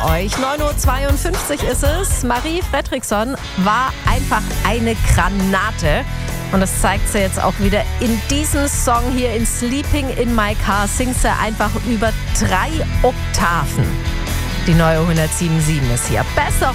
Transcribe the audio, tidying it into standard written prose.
Euch 9:52 Uhr ist es. Marie Fredriksson war einfach eine Granate. Und das zeigt sie jetzt auch wieder in diesem Song hier in Sleeping in My Car. Singt sie einfach über 3 Oktaven. Die neue 107.7 ist hier. Besser